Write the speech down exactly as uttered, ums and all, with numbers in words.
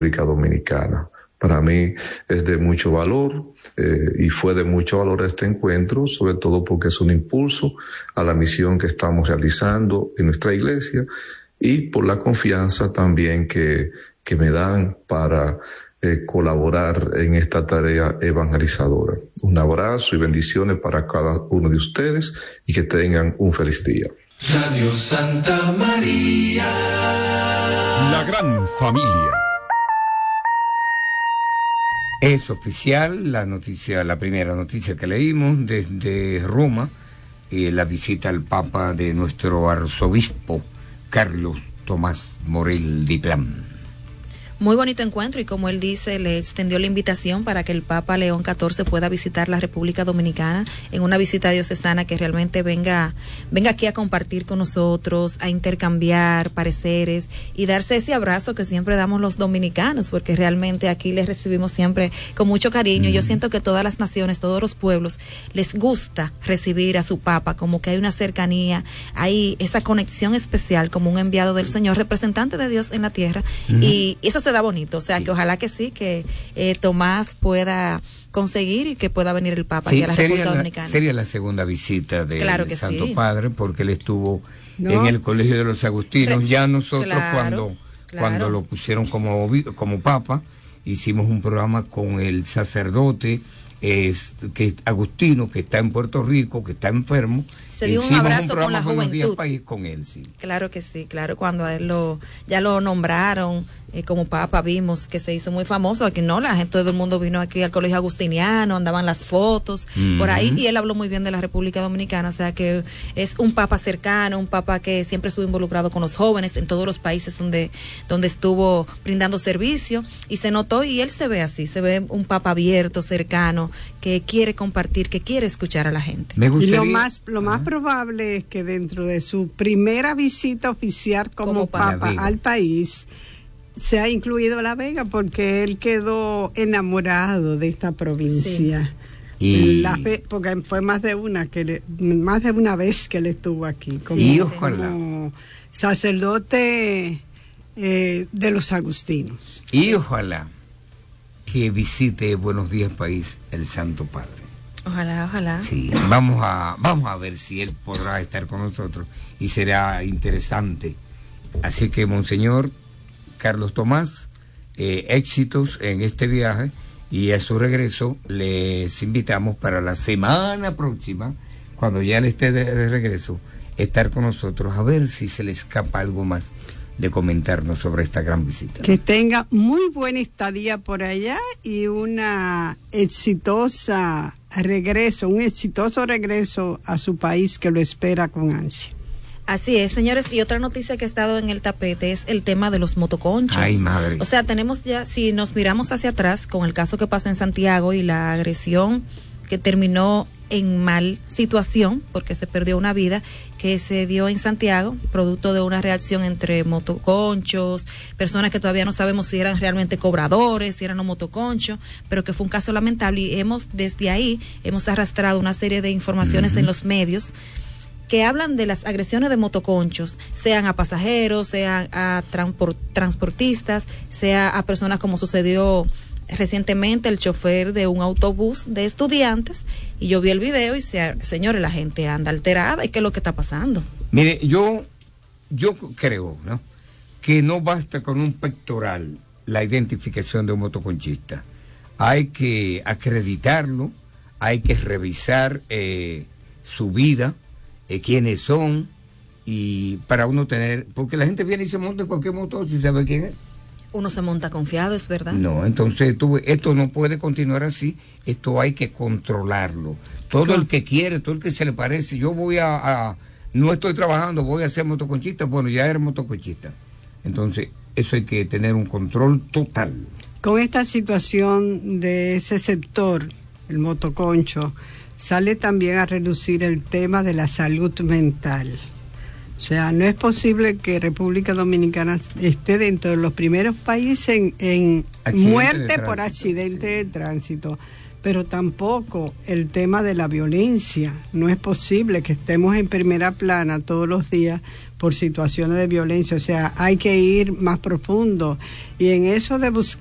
República Dominicana. Para mí es de mucho valor eh, y fue de mucho valor este encuentro, sobre todo porque es un impulso a la misión que estamos realizando en nuestra iglesia y por la confianza también que, que me dan para eh, colaborar en esta tarea evangelizadora. Un abrazo y bendiciones para cada uno de ustedes y que tengan un feliz día. Radio Santa María. La gran familia. Es oficial la noticia, la primera noticia que leímos desde Roma, eh, la visita al Papa de nuestro arzobispo Carlos Tomás Morel Diplán. Muy bonito encuentro y como él dice, le extendió la invitación para que el Papa León catorce pueda visitar la República Dominicana en una visita diocesana que realmente venga, venga aquí a compartir con nosotros, a intercambiar pareceres y darse ese abrazo que siempre damos los dominicanos, porque realmente aquí les recibimos siempre con mucho cariño. Mm. Yo siento que todas las naciones, todos los pueblos, les gusta recibir a su Papa, como que hay una cercanía, hay esa conexión especial como un enviado del Señor, representante de Dios en la tierra, mm. y eso se da bonito, o sea, sí. que ojalá que sí, que eh, Tomás pueda conseguir y que pueda venir el Papa sí, aquí a la República la, Dominicana. Sería la segunda visita del claro Santo sí. Padre, porque él estuvo no. en el Colegio de los Agustinos. Re, ya nosotros claro, cuando, claro. cuando lo pusieron como, como Papa, hicimos un programa con el sacerdote es, que es Agustino, que está en Puerto Rico, que está enfermo. Se dio un abrazo un con la juventud. País con él, sí. Claro que sí, claro, cuando a él lo, ya lo nombraron eh, como Papa, vimos que se hizo muy famoso, aquí no, la gente, todo el mundo vino aquí al Colegio Agustiniano, andaban las fotos mm-hmm. por ahí, y él habló muy bien de la República Dominicana, o sea que es un Papa cercano, un Papa que siempre estuvo involucrado con los jóvenes en todos los países donde, donde estuvo brindando servicio, y se notó, y él se ve así, se ve un Papa abierto, cercano, que quiere compartir, que quiere escuchar a la gente. Me gustaría... Y lo más, lo más probable es que dentro de su primera visita oficial como, como Papa al país se ha incluido La Vega, porque él quedó enamorado de esta provincia. Sí. Y... La fe, porque fue más de una que le, más de una vez que él estuvo aquí como, sí, como sacerdote eh, de los agustinos. Y ojalá que visite Buenos Días País el Santo Padre. Ojalá, ojalá. Sí, vamos a, vamos a ver si él podrá estar con nosotros y será interesante. Así que, Monseñor Carlos Tomás, eh, éxitos en este viaje, y a su regreso les invitamos para la semana próxima, cuando ya él esté de regreso, estar con nosotros a ver si se le escapa algo más de comentarnos sobre esta gran visita. Que tenga muy buena estadía por allá y una exitosa regreso, un exitoso regreso a su país que lo espera con ansia. Así es, señores, y otra noticia que ha estado en el tapete es el tema de los motoconchos. Ay, madre. O sea, tenemos ya, si nos miramos hacia atrás con el caso que pasa en Santiago y la agresión que terminó en mal situación, porque se perdió una vida, que se dio en Santiago, producto de una reacción entre motoconchos, personas que todavía no sabemos si eran realmente cobradores, si eran los motoconchos, pero que fue un caso lamentable, y hemos, desde ahí, hemos arrastrado una serie de informaciones uh-huh. en los medios que hablan de las agresiones de motoconchos, sean a pasajeros, sean a transport, transportistas, sea a personas como sucedió recientemente el chofer de un autobús de estudiantes, y yo vi el video y se, señores, la gente anda alterada. ¿Y qué es lo que está pasando? Mire, yo yo creo, ¿no?, que no basta con un pectoral la identificación de un motoconchista. Hay que acreditarlo, hay que revisar eh, su vida, eh, quiénes son, y para uno tener, porque la gente viene y se monta en cualquier moto si sabe quién es. Uno se monta confiado, es verdad. No, entonces tú, esto no puede continuar así, esto hay que controlarlo. Todo ¿Cómo? El que quiere, todo el que se le parece, yo voy a, a no estoy trabajando, voy a ser motoconchista, bueno, ya eres motoconchista. Entonces, eso hay que tener un control total. Con esta situación de ese sector, el motoconcho, sale también a reducir el tema de la salud mental. O sea, no es posible que República Dominicana esté dentro de los primeros países en, en muerte por accidente sí. de tránsito, pero tampoco el tema de la violencia. No es posible que estemos en primera plana todos los días por situaciones de violencia. O sea, hay que ir más profundo. Y en eso de buscar